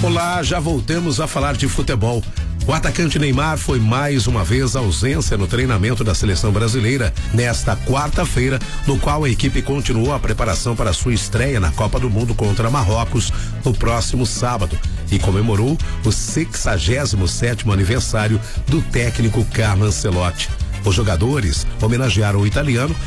Olá, já voltamos a falar de futebol. O atacante Neymar foi mais uma vez ausência no treinamento da seleção brasileira nesta quarta-feira, no qual a equipe continuou a preparação para sua estreia na Copa do Mundo contra Marrocos no próximo sábado e comemorou o 67º aniversário do técnico Carlo Ancelotti. Os jogadores homenagearam o italiano